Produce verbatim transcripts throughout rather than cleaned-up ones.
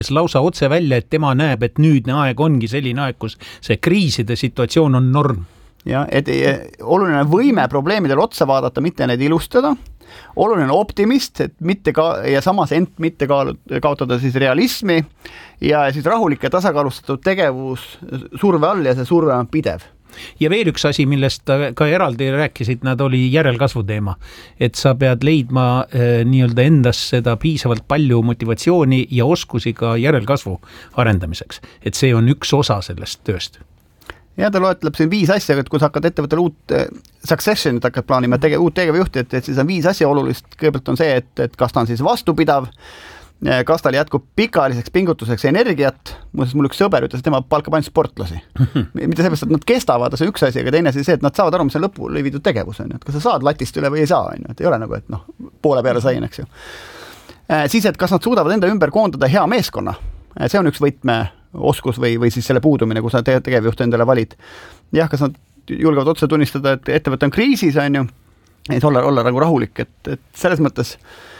lausa otse välja, et tema näeb, et nüüdne aeg ongi selline aeg, kus see kriiside situatsioon on norm. Ja, et oluline võime probleemidele otsa vaadata, mitte neid ilustada, oluline optimist, et mitte ka, ja samas ent mitte kaotada siis realismi ja siis rahulik ja tasakaalustatud tegevus surve all ja see surve on pidev. Ja veel üks asi, millest ka eraldi rääkisid, nad oli järelkasvu teema, et sa pead leidma eh, nii-öelda endas seda piisavalt palju motivatsiooni ja oskusi ka järelkasvu arendamiseks, et see on üks osa sellest tööst. Ja ta loetleb siin viis asja, et kui sa hakkad ettevõttele uut successionit hakkad plaanima, tege, uut tegevjuhti, et, et siis on viis asja olulist. Kõigepealt on see, et, et kas ta on siis vastupidav, kas tal jätkub pikaajaliseks pingutuseks energiat. Muuseas, mul üks sõber ütles, et tema palkab ainult sportlasi. Mitte seepärast, et nad kestavad, see üks asi, aga teine asi see, et nad saavad aru, mis on lõpule viidud tegevus. On, et kas sa saad latist üle või ei saa. On, et ei ole nagu, et noh, poole peale sain, eks ju. Siis, et kas nad suudavad enda ümber koondada hea meeskonna. See on üks võtme oskus või, või siis selle puudumine, kui sa tegevjuht endale valid. Jah, kas nad julgevad otse tunnistada, et ettevõte on kriisis, on ju, et olla, olla nagu rahulik, et, et selles mõttes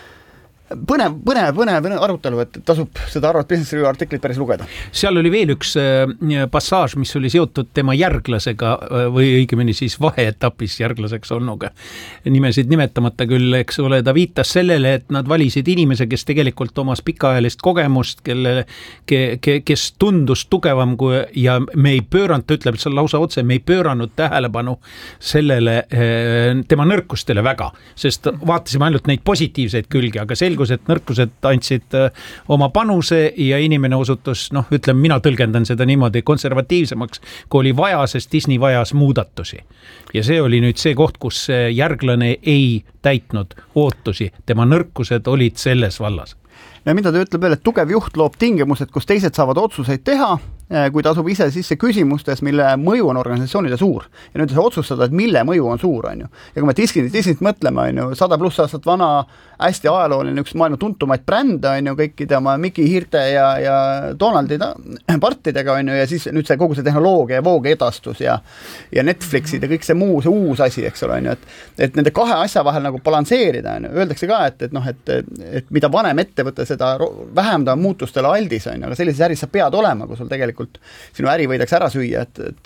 põnev, põnev, põnev arutelu, et tasub seda Harvard Business Review artiklit päris lugeda. Seal oli veel üks passaaž, mis oli seotud tema järglasega või õigemini siis vaheetapis järglaseks olnuga. Nimesid nimetamata küll, eks ole, ta viitas sellele, et nad valisid inimese, kes tegelikult omas pikaajalist kogemust, kelle, ke, ke, kes tundus tugevam kui, ja me ei pööranud, ta ütleb seal lausa otse, me ei pööranud tähelepanu sellele tema nõrkustele väga, sest vaatasime ainult neid positiivseid külgi, aga selgus, et nõrkused andsid oma panuse ja inimene osutus, noh, ütleme, mina tõlgendan seda niimoodi konservatiivsemaks, kui oli vaja, sest Disney vajas muudatusi. Ja see oli nüüd see koht, kus järglane ei täitnud ootusi. Tema nõrkused olid selles vallas. Ja mida ta ütleb veel, et tugev juht loob tingimused, kus teised saavad otsuseid teha, kui ta asub ise sisse küsimustes, mille mõju on organisatsioonile suur. Ja nüüd sa otsustada, et mille mõju on suur, on ju. Ja kui me Disneyt, Disneyt mõtleme, on ju, sada pluss aastat vana, hästi ajalooline, üks maailma tuntumaid brände, on ju, kõikide oma Mickey Hiirte ja, ja Donaldi partidega, on ju, ja siis nüüd see kogu see tehnoloogia ja vooge edastus ja, ja Netflixid ja kõik see muu, see uus asi, eks ole, on ju, et, et nende kahe asja vahel nagu balanseerida, on ju. Öeldakse ka, et, et, noh, et, et mida vanem ettevõte, seda vähem ta muutustele aldis, on ju, aga sellises äris sa pead olema, kui sul tegelikult sinu äri võidaks ära süüa, et, et,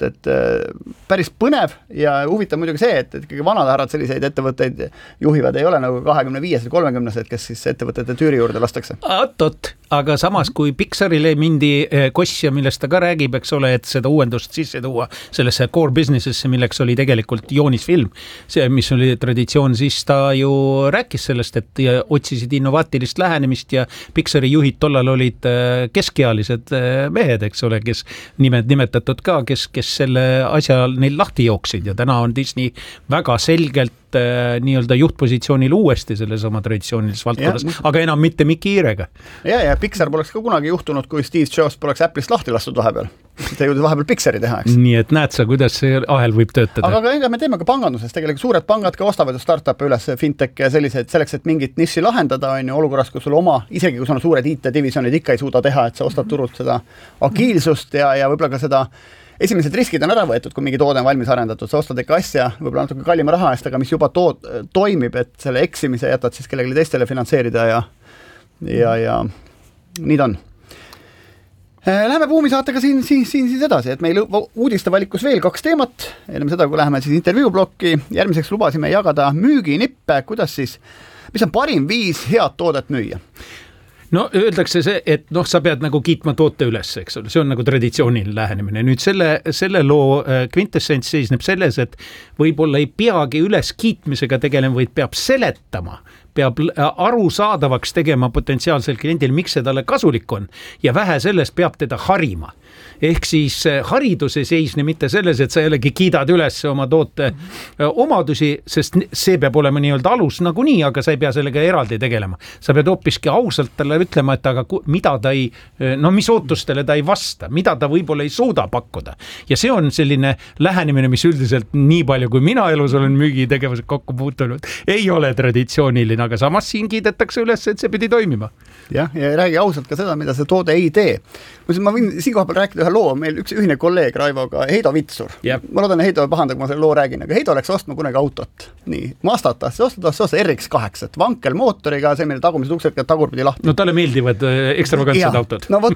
et päris põnev ja huvitav muidugi see, et, et ikkagi vanad härrad selliseid ettevõtteid juhivad, ei ole nagu kahekümne viies või kolmekümnesed, kes siis ettevõtete tüüri juurde lastakse. Oot, aga samas kui Pixarile mindi kosja, millest ta ka räägib, eks ole, et seda uuendust sisse tuua sellesse core businessesse, milleks oli tegelikult joonisfilm, see, mis oli traditsioon, siis ta ju rääkis sellest, et otsisid innovaatilist lähenemist ja Pixari juhid tollal olid keskealised mehed, eks ole, kes nimed nimetatud ka, kes, kes selle asja neil lahti jooksid ja täna on Disney väga selgelt äh, nii-öelda juhtpositsioonil uuesti selles oma traditsioonilis valdkonnas, aga enam mitte Mickey Hiirega. Ja, ja Pixar poleks ka kunagi juhtunud, kui Steve Jobs poleks Apple'ist lahti lastud vahepeal. Ta jõudis vahepeal Pixari teha, eks. Nii et näed sa, kuidas see ahel võib töötada. Aga ka me teeme ka panganduses, tegelikult suured pangad ka ostavad startup'e üles, fintech ja sellised, selleks, et mingit niši lahendada, on ju olukorras, kus sul oma, isegi kui sul on suured I T-divisionid ikka ei suuda teha, et sa ostad turult seda agiilsust ja, ja võib-olla ka seda esimesed riskid on ära võetud, kui mingi toode on valmis arendatud, sa ostad ikka asja, võib-olla natuke kallima raha eest, aga mis juba tood, toimib, et selle eksimise jätad siis kellelegi teistele finantseerida ja, ja, ja nii ta on. Läheme buumisaatega siin, siin, siin siis edasi, et meil uudiste valikus veel kaks teemat, enne seda, kui läheme siis intervjuublokki, järgmiseks lubasime jagada müüginippe, kuidas siis, mis on parim viis head toodet müüa. No öeldakse see, et noh, sa pead nagu kiitma toote üles, eks ole, see on nagu traditsiooniline lähenemine. Nüüd selle, selle loo kvintessents seisneb selles, et võib-olla ei peagi üles kiitmisega tegelema, vaid peab seletama, peab arusaadavaks tegema potentsiaalsel kliendil, miks see talle kasulik on ja vähe sellest peab teda harima. Ehk siis haridus ei seisne mitte selles, et sa jällegi kiidad üles oma toote omadusi, sest see peab olema nii-öelda alus nagunii, aga sa ei pea sellega eraldi tegelema. Sa pead hoopiski ausalt talle ütlema, et aga mida ta ei, no mis ootustele ta ei vasta, mida ta võib-olla ei suuda pakkuda. Ja see on selline lähenemine, mis üldiselt nii palju, kui mina elus olen müügitegevused kokku puutunud, ei ole traditsiooniline, aga samas siin kiidetakse üles, et see pidi toimima. Jah, ja räägi ausalt ka seda, mida see toode ei tee. Ma võin siin koha peal rääkida ühe loo, meil üks ühine kolleeg Raivoga, Heido Vitsur. Yep. Ma loodan, Heido pahandab, kui ma selle loo räägin, aga Heido oleks ostma kunagi autot. Nii, Mazda tahtis osta, tahtis osta R X kaheksa, vankel mootoriga, see meil tagumised uksed ka tagurpidi lahti. No talle meeldivad ekstravagantsed autod. No vot,